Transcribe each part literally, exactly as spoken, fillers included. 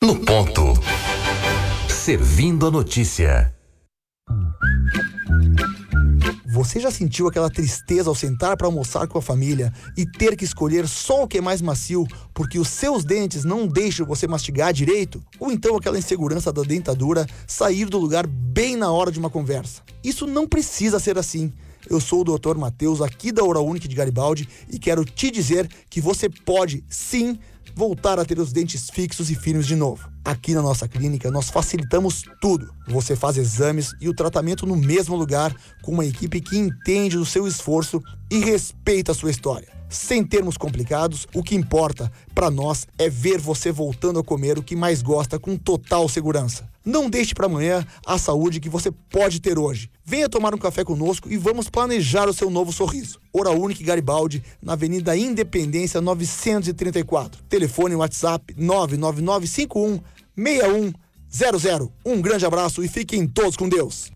no ponto. Servindo a notícia. Você já sentiu aquela tristeza ao sentar para almoçar com a família e ter que escolher só o que é mais macio porque os seus dentes não deixam você mastigar direito? Ou então aquela insegurança da dentadura sair do lugar bem na hora de uma conversa? Isso não precisa ser assim. Eu sou o doutor Matheus, aqui da Oral-Unique de Garibaldi, e quero te dizer que você pode, sim, voltar a ter os dentes fixos e firmes de novo. Aqui na nossa clínica, nós facilitamos tudo. Você faz exames e o tratamento no mesmo lugar, com uma equipe que entende do seu esforço e respeita a sua história. Sem termos complicados, o que importa para nós é ver você voltando a comer o que mais gosta com total segurança. Não deixe para amanhã a saúde que você pode ter hoje. Venha tomar um café conosco e vamos planejar o seu novo sorriso. Oral-Unique Garibaldi, na Avenida Independência novecentos e trinta e quatro. Telefone e WhatsApp nove nove nove cinco um seis um zero zero. Um grande abraço e fiquem todos com Deus.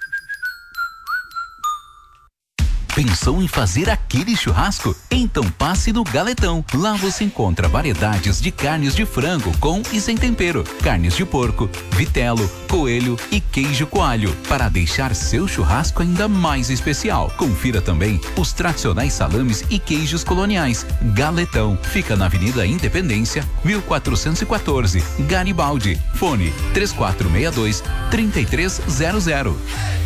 Pensou em fazer aquele churrasco? Então passe no Galetão. Lá você encontra variedades de carnes de frango com e sem tempero, carnes de porco, vitelo, coelho e queijo coalho, para deixar seu churrasco ainda mais especial. Confira também os tradicionais salames e queijos coloniais. Galetão fica na Avenida Independência, mil quatrocentos e quatorze, Garibaldi. Fone três quatro seis dois, três três zero zero.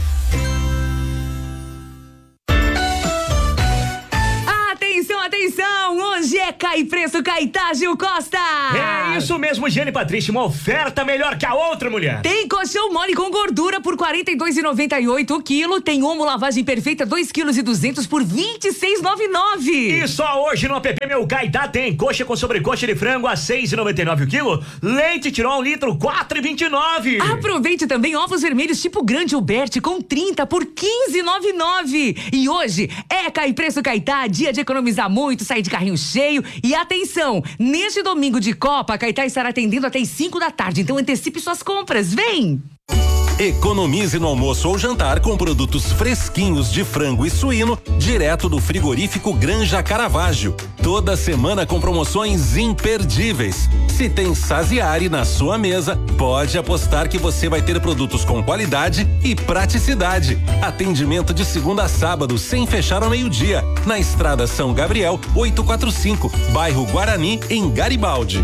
Atenção, hoje é Cai Preço Caetá Gil Costa. É isso mesmo, Giane Patrícia, uma oferta melhor que a outra, mulher. Tem colchão mole com gordura por quarenta e dois reais e noventa e oito centavos o quilo. Tem omo lavagem perfeita dois quilos e duzentos por vinte e seis reais e noventa e nove centavos. E só hoje no app Meu Caetá tem coxa com sobrecoxa de frango a seis reais e noventa e nove centavos o quilo. Leite Tirol um litro quatro reais e vinte e nove centavos. Aproveite também ovos vermelhos tipo grande Uberte com trinta por quinze reais e noventa e nove centavos. E hoje é Cai Preço Caetá, dia de economizar muito, sair de carrinho cheio. E atenção, neste domingo de Copa, a Caetá estará atendendo até as cinco da tarde, então antecipe suas compras, vem! Economize no almoço ou jantar com produtos fresquinhos de frango e suíno, direto do frigorífico Granja Caravaggio. Toda semana com promoções imperdíveis. Se tem Saziari na sua mesa, pode apostar que você vai ter produtos com qualidade e praticidade. Atendimento de segunda a sábado, sem fechar ao meio-dia, na Estrada São Gabriel, oitocentos e quarenta e cinco, bairro Guarani, em Garibaldi.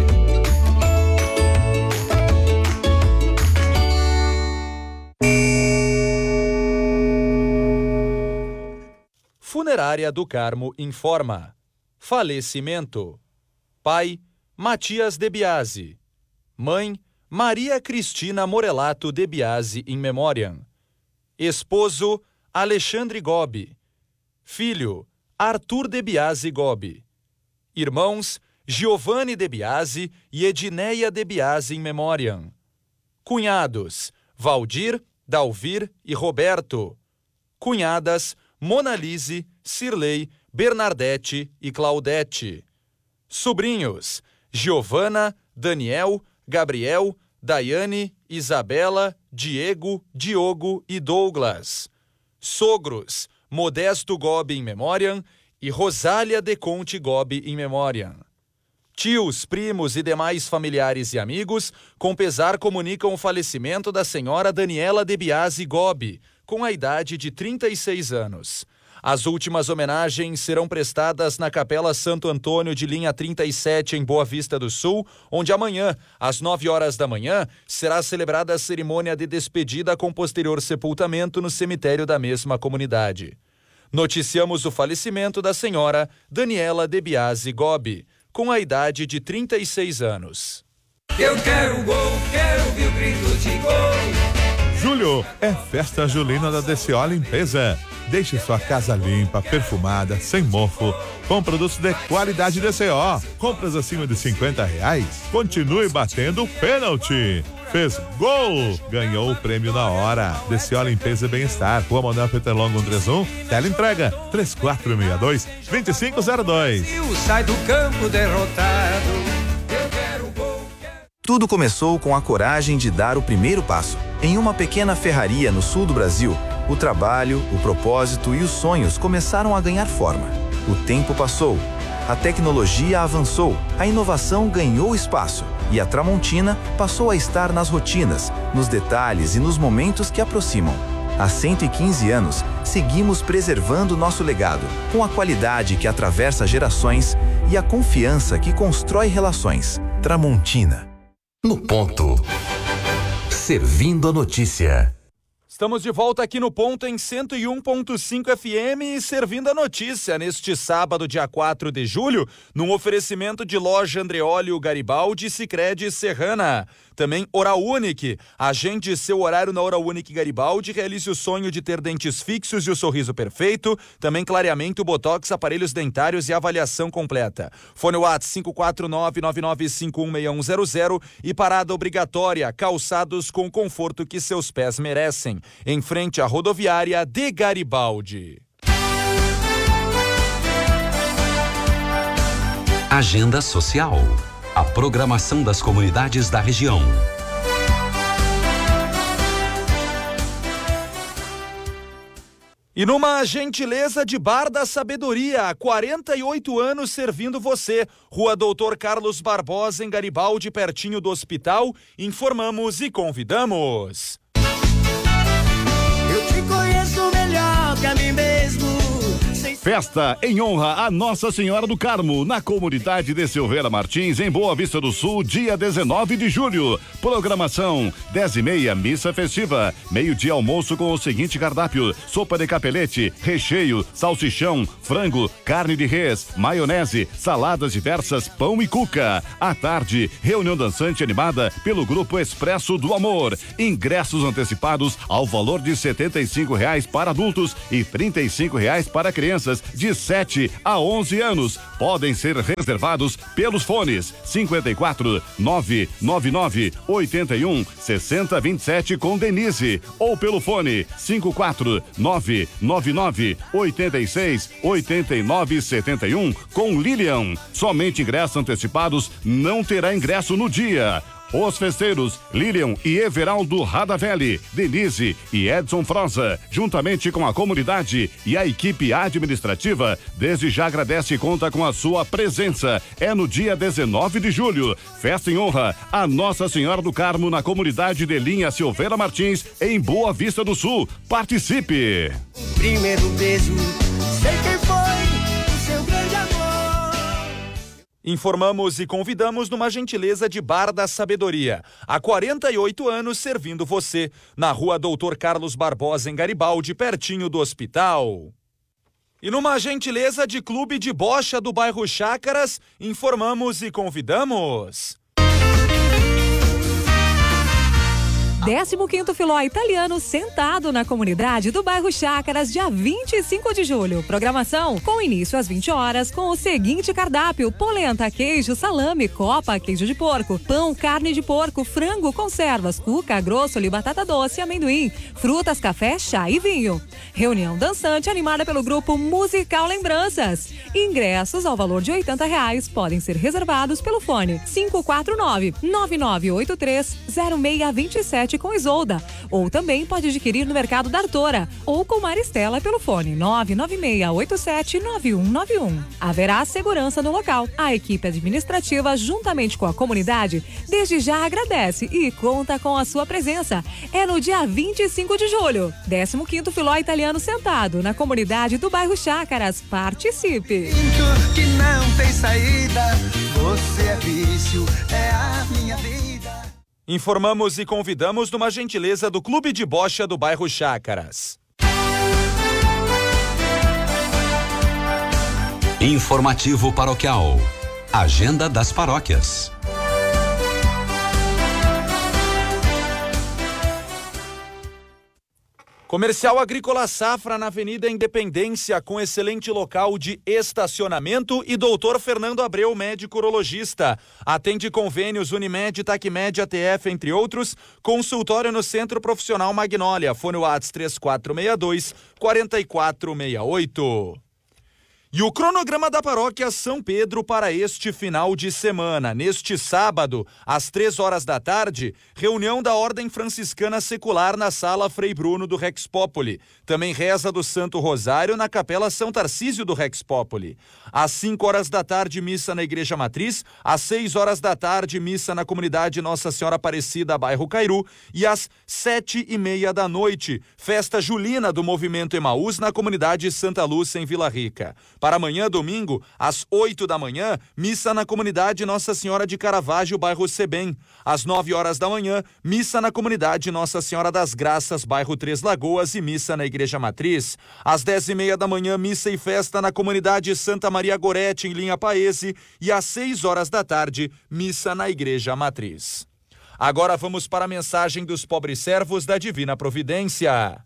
Funerária do Carmo informa: falecimento. Pai, Matias De Biasi. Mãe, Maria Cristina Morelato De Biasi in memoriam. Esposo, Alexandre Gobi. Filho, Arthur De Biasi Gobi. Irmãos, Giovanni De Biasi e Edneia De Biasi in memoriam. Cunhados, Valdir, Dalvir e Roberto. Cunhadas, Monalise, Cirlei, Bernadette e Claudete. Sobrinhos, Giovana, Daniel, Gabriel, Daiane, Isabela, Diego, Diogo e Douglas. Sogros, Modesto Gobi in memoriam e Rosália De Conte Gobi in memoriam. Tios, primos e demais familiares e amigos, com pesar comunicam o falecimento da senhora Daniela De Biasi Gobi, com a idade de trinta e seis anos. As últimas homenagens serão prestadas na Capela Santo Antônio de linha trinta e sete, em Boa Vista do Sul, onde amanhã, às nove horas da manhã, será celebrada a cerimônia de despedida com posterior sepultamento no cemitério da mesma comunidade. Noticiamos o falecimento da senhora Daniela De Biasi Gobi, com a idade de trinta e seis anos. Eu quero gol, quero ouvir o grito de gol. Julho é festa julina da D C O Limpeza. Deixe sua casa limpa, perfumada, sem mofo, com produtos de qualidade D C O. Compras acima de cinquenta reais, continue batendo pênalti. Fez gol, ganhou o prêmio na hora. D C O Limpeza e Bem-Estar, Rua Manuel Peterlongo cento e trinta e um, tela entrega três quatro seis dois, dois cinco zero dois. Sai do campo derrotado. Eu quero gol. Tudo começou com a coragem de dar o primeiro passo. Em uma pequena ferraria no sul do Brasil, o trabalho, o propósito e os sonhos começaram a ganhar forma. O tempo passou A tecnologia avançou, a inovação ganhou espaço e a Tramontina passou a estar nas rotinas, nos detalhes e nos momentos que aproximam. Há cento e quinze anos, seguimos preservando nosso legado, com a qualidade que atravessa gerações e a confiança que constrói relações. Tramontina. No ponto. Servindo a notícia. Estamos de volta aqui no Ponto em cento e um ponto cinco F M e servindo a notícia neste sábado, dia quatro de julho, num oferecimento de loja Andreoli Garibaldi, Sicredi Serrana. Também Oral Unique. Agende seu horário na Oral Unique Garibaldi, realize o sonho de ter dentes fixos e o sorriso perfeito. Também clareamento, botox, aparelhos dentários e avaliação completa. Fone WhatsApp cinco quatro nove, nove nove cinco um seis um zero zero e parada obrigatória, calçados com o conforto que seus pés merecem. Em frente à rodoviária de Garibaldi. Agenda Social. A programação das comunidades da região. E numa gentileza de Bar da Sabedoria, há quarenta e oito anos servindo você. Rua Doutor Carlos Barbosa, em Garibaldi, pertinho do hospital. Informamos e convidamos. Eu te conheço melhor que a mim mesmo. Festa em honra a Nossa Senhora do Carmo, na comunidade de Silveira Martins, em Boa Vista do Sul, dia dezenove de julho. Programação: dez e meia, missa festiva. Meio-dia, almoço com o seguinte cardápio: sopa de capelete, recheio, salsichão, frango, carne de res, maionese, saladas diversas, pão e cuca. À tarde, reunião dançante animada pelo Grupo Expresso do Amor. Ingressos antecipados ao valor de setenta e cinco reais para adultos e trinta e cinco reais para crianças de sete a onze anos. Podem ser reservados pelos fones cinquenta e quatro, nove nove nove, oitenta e um, sessenta, vinte e sete com Denise, ou pelo fone cinquenta e quatro, nove nove nove, oitenta e seis, oitenta e nove, setenta e um com Lilian. Somente ingressos antecipados, não terá ingresso no dia. Os festeiros Lilian e Everaldo Radavelli, Denise e Edson Froza, juntamente com a comunidade e a equipe administrativa, desde já agradece e conta com a sua presença. É no dia dezenove de julho. Festa em honra a Nossa Senhora do Carmo, na comunidade de Linha Silveira Martins, em Boa Vista do Sul. Participe! O primeiro beijo, sei quem foi o seu grande amor. Informamos e convidamos numa gentileza de Bar da Sabedoria. Há quarenta e oito anos servindo você, na Rua Doutor Carlos Barbosa, em Garibaldi, pertinho do hospital. E numa gentileza de Clube de Bocha do bairro Chácaras, informamos e convidamos. décimo quinto Filó Italiano sentado na comunidade do bairro Chácaras, dia vinte e cinco de julho. Programação com início às vinte horas, com o seguinte cardápio: polenta, queijo, salame, copa, queijo de porco, pão, carne de porco, frango, conservas, cuca, grosso, batata doce, amendoim, frutas, café, chá e vinho. Reunião dançante animada pelo grupo Musical Lembranças. Ingressos ao valor de oitenta reais podem ser reservados pelo fone cinco quatro nove, nove nove oito três, zero seis dois sete com Isolda, ou também pode adquirir no Mercado da Artora ou com Maristela pelo fone nove nove seis oito sete, nove um nove um. Haverá segurança no local. A equipe administrativa, juntamente com a comunidade, desde já agradece e conta com a sua presença. É no dia vinte e cinco de julho. décimo quinto Filó Italiano sentado na comunidade do bairro Chácaras. Participe! Que não tem saída, você é vício, é a minha vida. Informamos e convidamos numa gentileza do Clube de Bocha do bairro Chácaras. Informativo Paroquial. Agenda das Paróquias. Comercial Agrícola Safra, na Avenida Independência, com excelente local de estacionamento, e doutor Fernando Abreu, médico urologista. Atende convênios Unimed, Tacmed, A T F, entre outros. Consultório no Centro Profissional Magnólia. Fone WhatsApp três quatro seis dois, quatro quatro seis oito. E o cronograma da paróquia São Pedro para este final de semana. Neste sábado, às três horas da tarde, reunião da Ordem Franciscana Secular na Sala Frei Bruno do Rex Populi. Também reza do Santo Rosário na Capela São Tarcísio do Rex Populi. Às cinco horas da tarde, missa na Igreja Matriz. Às seis horas da tarde, missa na comunidade Nossa Senhora Aparecida, bairro Cairu. E às sete e meia da noite, festa julina do Movimento Emaús na comunidade Santa Lúcia, em Vila Rica. Para amanhã, domingo, às oito da manhã, missa na comunidade Nossa Senhora de Caravaggio, bairro Sebem. Às nove horas da manhã, missa na comunidade Nossa Senhora das Graças, bairro Três Lagoas, e missa na Igreja Matriz. Às dez e meia da manhã, missa e festa na comunidade Santa Maria Gorete, em Linha Paese. E às seis horas da tarde, missa na Igreja Matriz. Agora vamos para a mensagem dos pobres servos da Divina Providência.